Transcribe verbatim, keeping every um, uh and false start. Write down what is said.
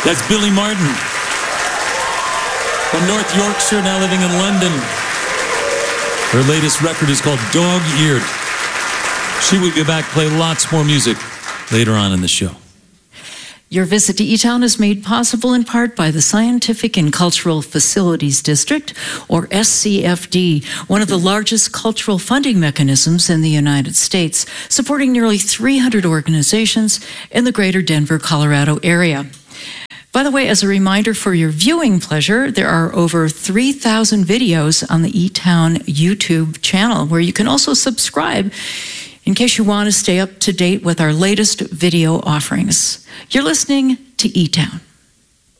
That's Billy Martin from North Yorkshire, now living in London. Her latest record is called Dog Eared. She will be back, play lots more music later on in the show. Your visit to E-Town is made possible in part by the Scientific and Cultural Facilities District, or S C F D, one of the largest cultural funding mechanisms in the United States, supporting nearly three hundred organizations in the greater Denver, Colorado area. By the way, as a reminder for your viewing pleasure, there are over three thousand videos on the E-Town YouTube channel, where you can also subscribe in case you want to stay up to date with our latest video offerings. You're listening to E-Town.